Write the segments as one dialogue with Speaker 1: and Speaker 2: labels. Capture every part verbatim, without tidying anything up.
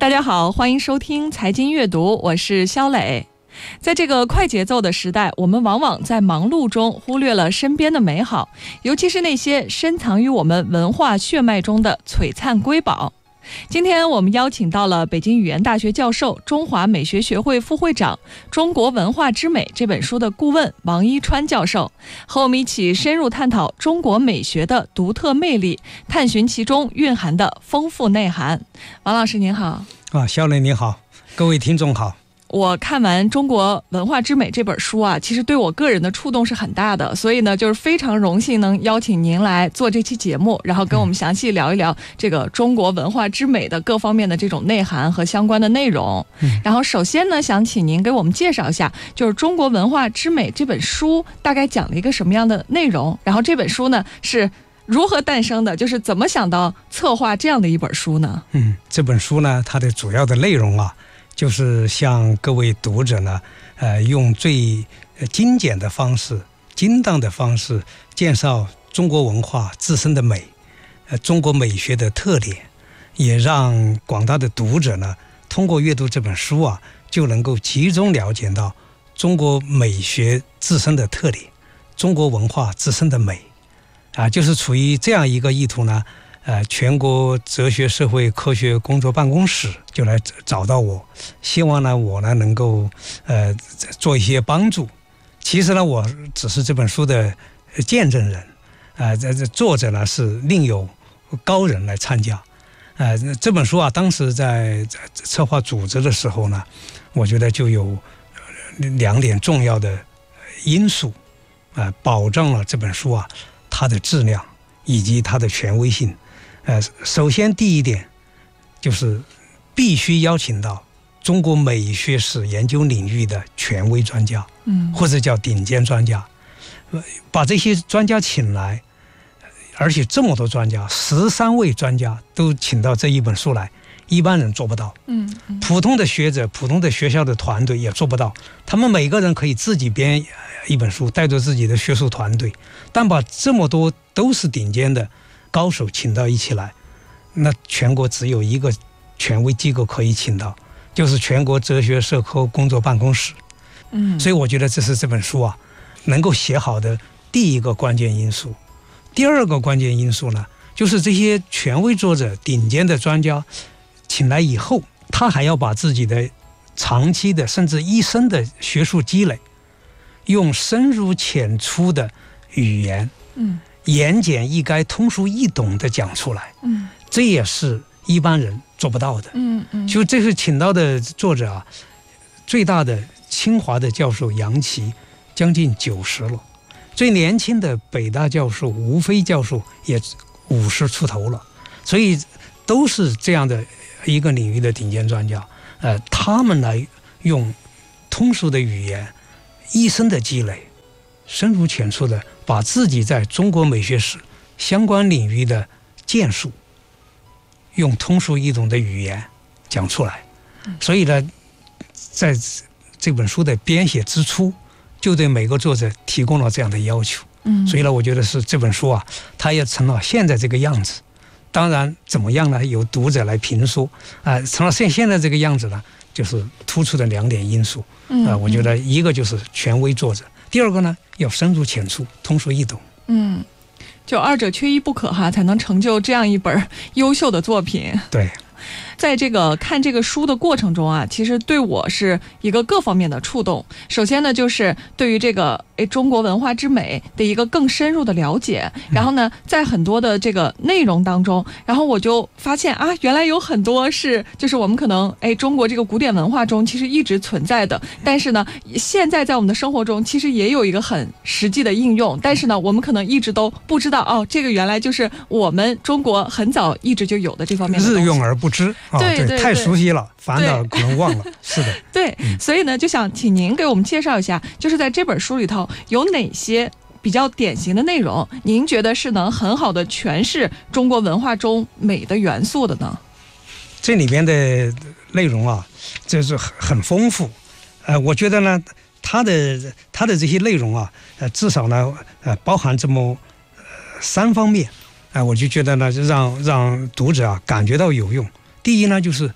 Speaker 1: 大家好，欢迎收听财经阅读，我是肖磊。在这个快节奏的时代，我们往往在忙碌中忽略了身边的美好，尤其是那些深藏于我们文化血脉中的璀璨瑰宝。今天我们邀请到了北京语言大学教授、中华美学学会副会长、中国文化之美这本书的顾问王一川教授，和我们一起深入探讨中国美学的独特魅力，探寻其中蕴含的丰富内涵。王老师您好。
Speaker 2: 啊，肖磊你好，各位听众好。
Speaker 1: 我看完《中国文化之美》这本书啊，其实对我个人的触动是很大的，所以呢，就是非常荣幸能邀请您来做这期节目，然后跟我们详细聊一聊这个中国文化之美的各方面的这种内涵和相关的内容。嗯、然后首先呢，想请您给我们介绍一下，就是《中国文化之美》这本书大概讲了一个什么样的内容，然后这本书呢是如何诞生的，就是怎么想到策划这样的一本书呢？
Speaker 2: 嗯，这本书呢，它的主要的内容啊，就是向各位读者呢，呃，用最精简的方式、精当的方式介绍中国文化自身的美，呃，中国美学的特点，也让广大的读者呢，通过阅读这本书啊，就能够集中了解到中国美学自身的特点，中国文化自身的美，啊，就是处于这样一个意图呢。呃，全国哲学社会科学工作办公室就来找到我，希望呢我呢能够呃做一些帮助。其实呢，我只是这本书的见证人，啊、呃，这这作者呢是另有高人来参加。呃，这本书啊，当时在策划组织的时候呢，我觉得就有两点重要的因素，啊、呃，保障了这本书啊它的质量以及它的权威性。呃，首先第一点就是必须邀请到中国美学史研究领域的权威专家，嗯，或者叫顶尖专家，把这些专家请来，而且这么多专家，十三位专家都请到这一本书来，一般人做不到，嗯，嗯普通的学者、普通的学校的团队也做不到。他们每个人可以自己编一本书，带着自己的学术团队，但把这么多都是顶尖的高手请到一起来，那全国只有一个权威机构可以请到，就是全国哲学社科工作办公室。嗯，所以我觉得这是这本书啊能够写好的第一个关键因素。第二个关键因素呢，就是这些权威作者、顶尖的专家请来以后，他还要把自己的长期的甚至一生的学术积累，用深入浅出的语言，嗯。言简意赅、通俗易懂的讲出来，嗯，这也是一般人做不到的，嗯嗯。就这是请到的作者啊，最大的清华的教授杨琦将近九十了，最年轻的北大教授吴飞教授也五十出头了，所以都是这样的一个领域的顶尖专家，呃，他们来用通俗的语言、一生的积累，深入浅出的把自己在中国美学史相关领域的建树用通俗易懂的语言讲出来。所以呢，在这本书的编写之初就对每个作者提供了这样的要求。所以呢，我觉得是这本书啊，它也成了现在这个样子。当然怎么样呢，由读者来评说啊、呃，成了现现在这个样子呢，就是突出的两点因素啊、呃，我觉得一个就是权威作者，第二个呢，要深入浅出、通俗易懂。嗯，
Speaker 1: 就二者缺一不可哈，才能成就这样一本优秀的作品。
Speaker 2: 对。
Speaker 1: 在这个看这个书的过程中啊，其实对我是一个各方面的触动。首先呢，就是对于这个诶中国文化之美的一个更深入的了解。然后呢，在很多的这个内容当中，然后我就发现啊，原来有很多是就是我们可能诶中国这个古典文化中其实一直存在的，但是呢，现在在我们的生活中其实也有一个很实际的应用，但是呢，我们可能一直都不知道哦，这个原来就是我们中国很早一直就有的这方面的东西，
Speaker 2: 日用而不知。哦、
Speaker 1: 对 对, 对，
Speaker 2: 太熟悉了，反倒可能忘了。是的，
Speaker 1: 对、嗯，所以呢，就想请您给我们介绍一下，就是在这本书里头有哪些比较典型的内容，您觉得是能很好的诠释中国文化中美的元素的呢？
Speaker 2: 这里边的内容啊，这是很很丰富。呃，我觉得呢，它的它的这些内容啊，呃，至少呢，呃，包含这么呃三方面。哎、呃，我就觉得呢，让让读者啊感觉到有用。第一呢，就是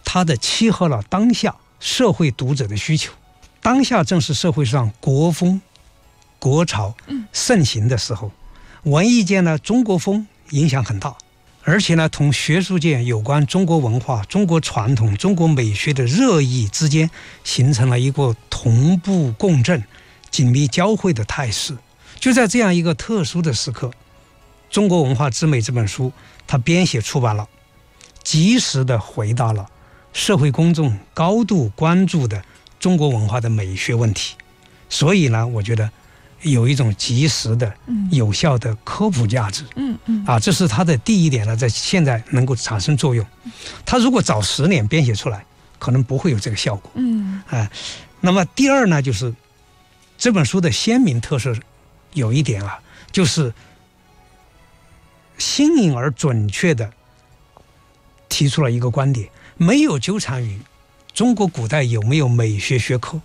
Speaker 2: 它的契合了当下社会读者的需求。当下正是社会上国风、国潮盛行的时候，文艺界呢，中国风影响很大，而且呢，同学术界有关中国文化、中国传统、中国美学的热议之间，形成了一个同步共振、紧密交汇的态势。就在这样一个特殊的时刻，《中国文化之美》这本书，它编写出版了，及时地回答了社会公众高度关注的中国文化的美学问题。所以呢，我觉得有一种及时的、有效的科普价值。嗯嗯啊，这是它的第一点呢，在现在能够产生作用。它如果早十年编写出来，可能不会有这个效果。嗯啊，那么第二呢，就是这本书的鲜明特色有一点啊，就是新颖而准确的提出了一个观点：没有纠缠于中国古代有没有美学学科，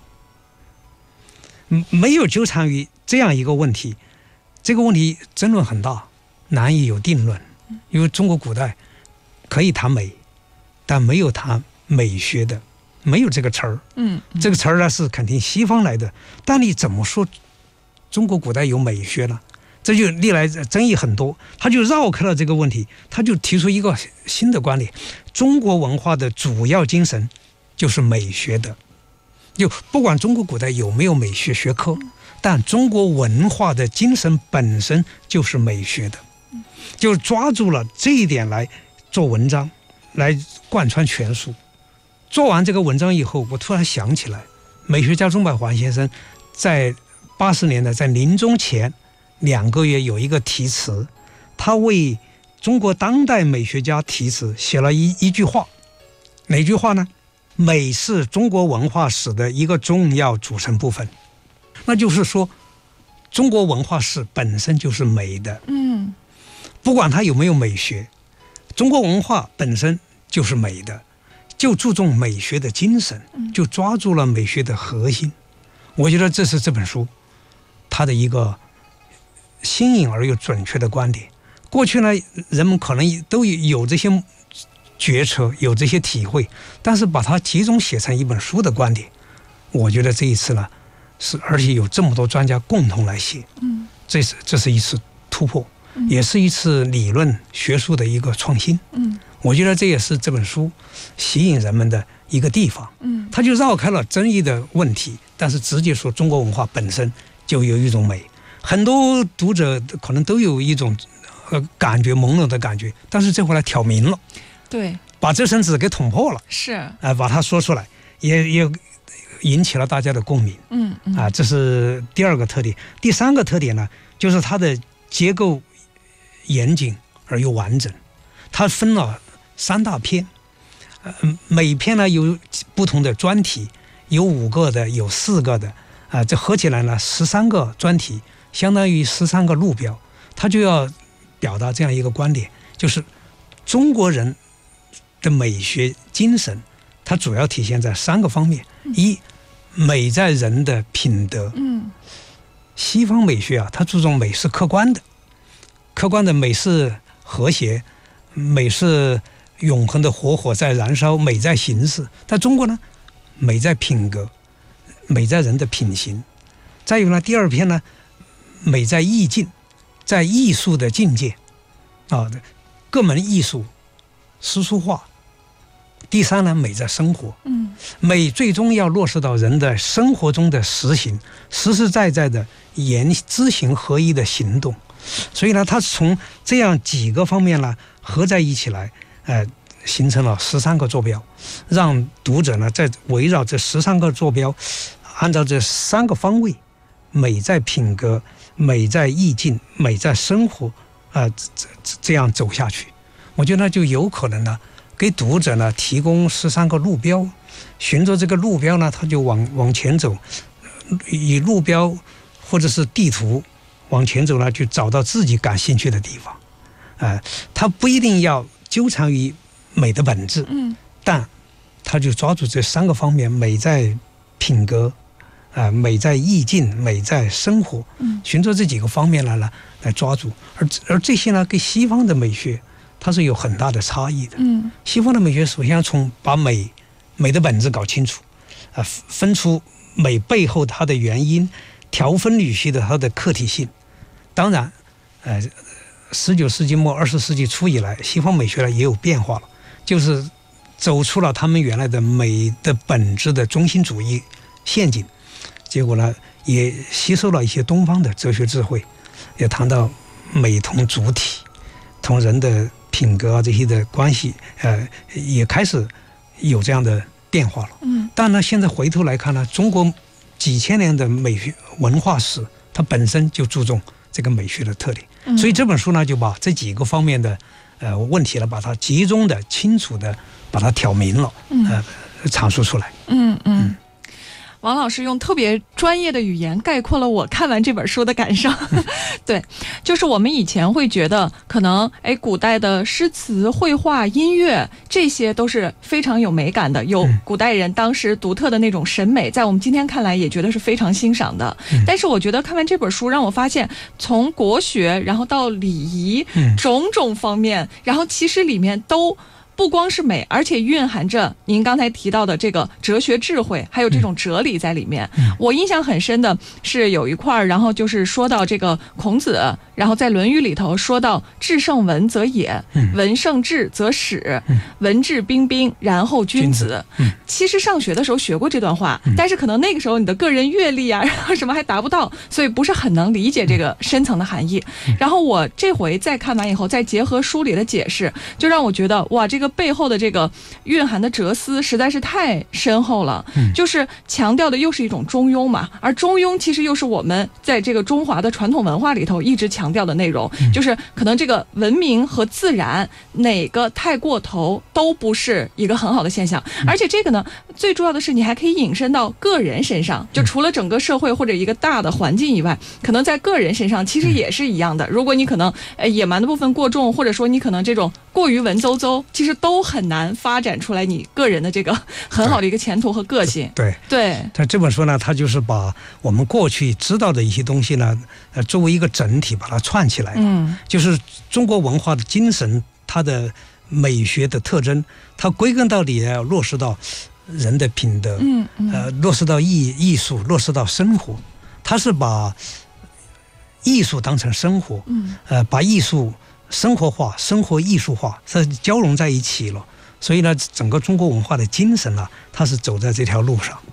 Speaker 2: 没有纠缠于这样一个问题。这个问题争论很大，难以有定论。因为中国古代可以谈美，但没有谈美学的，没有这个词儿。嗯，这个词儿呢是肯定西方来的，但你怎么说中国古代有美学呢？这就历来争议很多，他就绕开了这个问题，他就提出一个新的观点：中国文化的主要精神就是美学的。就不管中国古代有没有美学学科，但中国文化的精神本身就是美学的，就抓住了这一点来做文章，来贯穿全书。做完这个文章以后，我突然想起来，美学家钟百环先生在八十年代在临终前两个月有一个题词，他为中国当代美学家题词写了一一句话。哪句话呢？美是中国文化史的一个重要组成部分。那就是说，中国文化史本身就是美的。嗯，不管它有没有美学，中国文化本身就是美的，就注重美学的精神，就抓住了美学的核心。我觉得这是这本书它的一个新颖而又准确的观点。过去呢，人们可能都有这些决策，有这些体会，但是把它集中写成一本书的观点，我觉得这一次呢，是而且有这么多专家共同来写，嗯，这是这是一次突破，嗯，也是一次理论学术的一个创新。嗯，我觉得这也是这本书吸引人们的一个地方。嗯，它就绕开了争议的问题，但是直接说中国文化本身就有一种美。很多读者可能都有一种呃感觉朦胧的感觉，但是这回来挑明了，
Speaker 1: 对，
Speaker 2: 把这层纸给捅破了，
Speaker 1: 是啊，
Speaker 2: 呃，把它说出来，也也引起了大家的共鸣。嗯嗯啊，这是第二个特点。第三个特点呢，就是它的结构严谨而又完整。它分了三大篇，呃，每篇呢有不同的专题，有五个的，有四个的，啊、呃，这合起来呢十三个专题，相当于十三个路标。它就要表达这样一个观点，就是中国人的美学精神，它主要体现在三个方面。一，美在人的品德。嗯，西方美学啊，它注重美是客观的，客观的美是和谐，美是永恒的火火在燃烧，美在形式。但中国呢，美在品格，美在人的品行。再有呢，第二篇呢，美在意境，在艺术的境界啊，各门艺术诗书画。第三呢，美在生活。嗯，美最终要落实到人的生活中的实行，实实在在的言知行合一的行动。所以呢，它从这样几个方面呢合在一起来，呃，形成了十三个坐标，让读者呢在围绕这十三个坐标，按照这三个方位，美在品格，美在意境，美在生活，啊、呃，这这这样走下去，我觉得就有可能呢，给读者呢提供十三个路标，循着这个路标呢，他就往往前走，以路标或者是地图往前走呢，去找到自己感兴趣的地方，啊、呃，他不一定要纠缠于美的本质，嗯，但他就抓住这三个方面，美在品格。啊、呃，美在意境，美在生活，嗯，循着这几个方面来了来抓住，而而这些呢，跟西方的美学它是有很大的差异的。
Speaker 1: 嗯，
Speaker 2: 西方的美学首先从把美美的本质搞清楚，啊、呃，分出美背后它的原因，条分缕析的它的客体性。当然，呃，十九世纪末二十世纪初以来，西方美学呢也有变化了，就是走出了他们原来的美的本质的中心主义陷阱，结果呢也吸收了一些东方的哲学智慧，也谈到美同主体同人的品格啊这些的关系，呃，也开始有这样的变化了。
Speaker 1: 嗯，
Speaker 2: 但呢，现在回头来看呢，中国几千年的美学文化史，它本身就注重这个美学的特点，
Speaker 1: 嗯、
Speaker 2: 所以这本书呢就把这几个方面的呃问题呢，把它集中的、清楚的把它挑明了，呃，阐述出来。
Speaker 1: 嗯嗯。嗯王老师用特别专业的语言概括了我看完这本书的感受。对，就是我们以前会觉得可能哎，古代的诗词、绘画、音乐这些都是非常有美感的，有古代人当时独特的那种审美，在我们今天看来也觉得是非常欣赏的。但是我觉得看完这本书让我发现，从国学然后到礼仪种种方面，然后其实里面都不光是美，而且蕴含着您刚才提到的这个哲学智慧，还有这种哲理在里面。嗯、我印象很深的是有一块，然后就是说到这个孔子，然后在《论语》里头说到“至圣文则也，文圣至则始，文质彬彬，然后君子”。嗯、其实上学的时候学过这段话，但是可能那个时候你的个人阅历啊，然后什么还达不到，所以不是很能理解这个深层的含义。然后我这回再看完以后，再结合书里的解释，就让我觉得哇，这个背后的这个蕴含的哲思实在是太深厚了。嗯、就是强调的又是一种中庸嘛，而中庸其实又是我们在这个中华的传统文化里头一直强调的内容，嗯、就是可能这个文明和自然哪个太过头都不是一个很好的现象。嗯、而且这个呢，最重要的是你还可以引申到个人身上，就除了整个社会或者一个大的环境以外，可能在个人身上其实也是一样的。如果你可能呃野蛮的部分过重，或者说你可能这种过于文绉绉，其实都很难发展出来你个人的这个很好的一个前途和个性。
Speaker 2: 对
Speaker 1: 对，
Speaker 2: 他这本书呢，它就是把我们过去知道的一些东西呢，呃，作为一个整体把它串起来。嗯，就是中国文化的精神，它的美学的特征，它归根到底要落实到人的品德，嗯嗯，呃，落实到艺艺术，落实到生活。它是把艺术当成生活，嗯，呃，把艺术生活化、生活艺术化，是交融在一起了。所以呢，整个中国文化的精神啊，它是走在这条路上。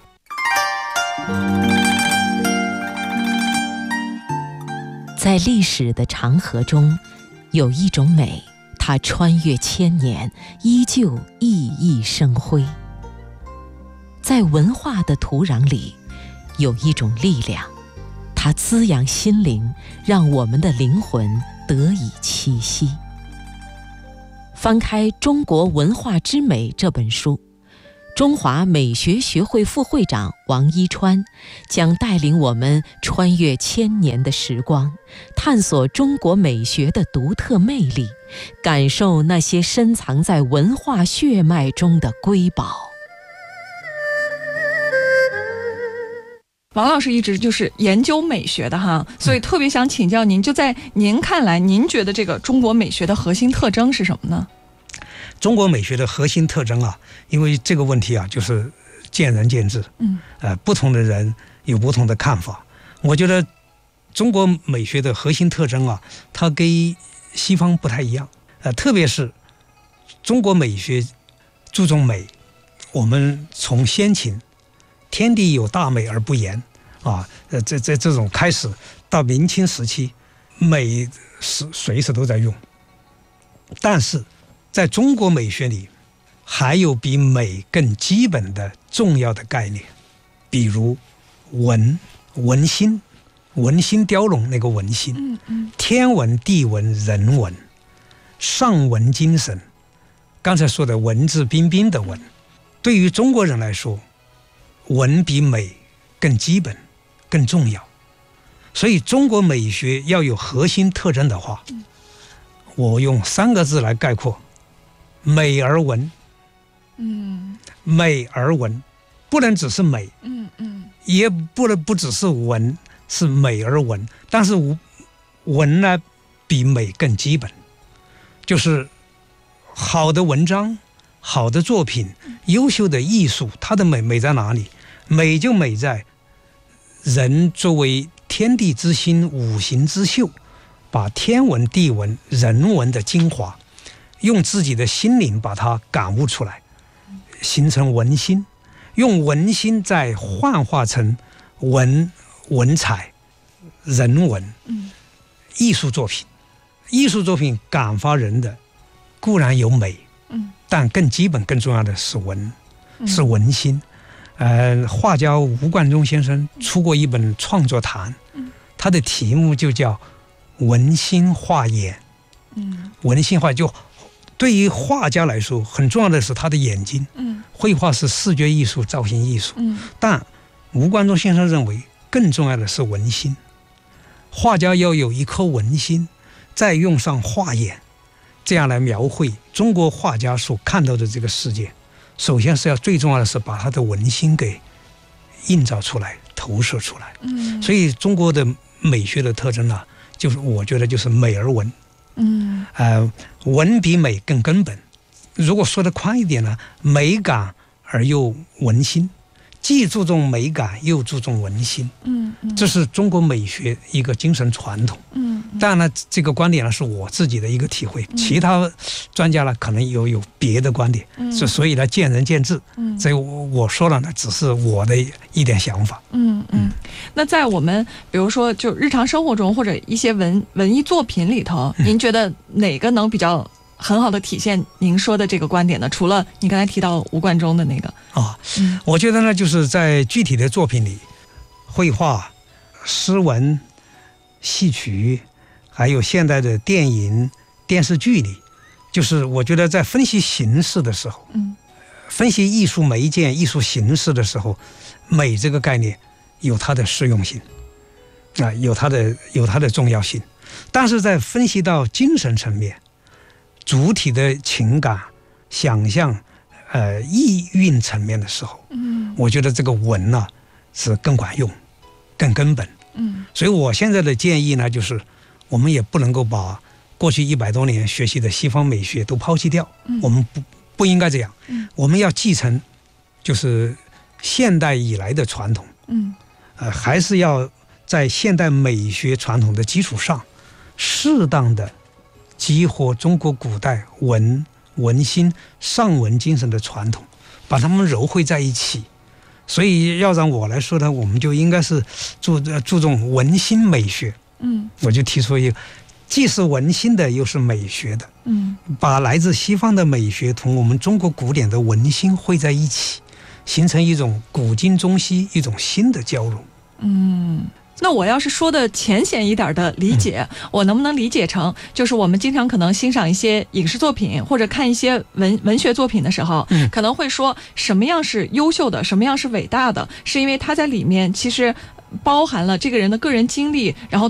Speaker 3: 在历史的长河中，有一种美，它穿越千年，依旧熠熠生辉。在文化的土壤里，有一种力量，它滋养心灵，让我们的灵魂得以栖息。翻开《中国文化之美》这本书，中华美学学会副会长王一川将带领我们穿越千年的时光，探索中国美学的独特魅力，感受那些深藏在文化血脉中的瑰宝。
Speaker 1: 王老师一直就是研究美学的哈，所以特别想请教您，就在您看来，您觉得这个中国美学的核心特征是什么呢？
Speaker 2: 中国美学的核心特征啊，因为这个问题啊，就是见仁见智，嗯，呃，不同的人有不同的看法。我觉得中国美学的核心特征啊，它跟西方不太一样，呃，特别是中国美学注重美，我们从先秦天地有大美而不言啊，呃，这这这种开始到明清时期，美是随时都在用。但是在中国美学里，还有比美更基本的重要的概念，比如文文心，文心雕龙那个文心，嗯嗯，天文地文人文，上文精神，刚才说的文质彬彬的文，对于中国人来说，文比美更基本更重要。所以中国美学要有核心特征的话，我用三个字来概括：美而文。嗯，美而文，不能只是美，嗯嗯，也不能不只是文，是美而文。但是文呢，比美更基本，就是好的文章、好的作品、优秀的艺术，它的美美在哪里？美就美在人作为天地之心、五行之秀，把天文、地文、人文的精华，用自己的心灵把它感悟出来，形成文心，用文心再幻化成文文采、人文、艺术作品。艺术作品感发人的固然有美，但更基本、更重要的是文，是文心。呃，画家吴冠中先生出过一本创作谈，他的题目就叫《文心画眼》。文心画就对于画家来说，很重要的是他的眼睛。绘画是视觉艺术、造型艺术，但吴冠中先生认为更重要的是文心。画家要有一颗文心，再用上画眼，这样来描绘中国画家所看到的这个世界。首先是要最重要的是把他的文心给映照出来、投射出来。嗯，所以中国的美学的特征呢、啊，就是我觉得就是美而文。嗯，呃，文比美更根本。如果说的宽一点呢，美感而又文心，既注重美感又注重文心。嗯，这是中国美学一个精神传统。嗯，当然了，这个观点呢是我自己的一个体会，其他专家呢可能有有别的观点，嗯，所以呢见仁见智。嗯，所以我我说了呢，只是我的一点想法。
Speaker 1: 嗯嗯。那在我们比如说就日常生活中或者一些文文艺作品里头，您觉得哪个能比较很好的体现您说的这个观点呢？除了你刚才提到吴冠中的那个
Speaker 2: 啊、嗯，我觉得呢，就是在具体的作品里，绘画、诗文、戏曲，还有现代的电影、电视剧里，就是我觉得在分析形式的时候，嗯，分析艺术媒介、艺术形式的时候，美这个概念有它的实用性，啊、呃，有它的有它的重要性，但是在分析到精神层面。主体的情感、想象、呃意蕴层面的时候，嗯，我觉得这个文呢、啊、是更管用、更根本。嗯，所以我现在的建议呢，就是我们也不能够把过去一百多年学习的西方美学都抛弃掉，嗯、我们不不应该这样。嗯，我们要继承就是现代以来的传统。嗯，呃，还是要在现代美学传统的基础上，适当的。激活中国古代文文心上文精神的传统，把它们糅汇在一起。所以要让我来说呢，我们就应该是注注重文心美学。嗯，我就提出一个，既是文心的，又是美学的。嗯，把来自西方的美学同我们中国古典的文心汇在一起，形成一种古今中西一种新的交融。
Speaker 1: 嗯。那我要是说的浅显一点的理解、嗯、我能不能理解成就是我们经常可能欣赏一些影视作品或者看一些文文学作品的时候、嗯、可能会说什么样是优秀的，什么样是伟大的，是因为它在里面其实包含了这个人的个人经历，然后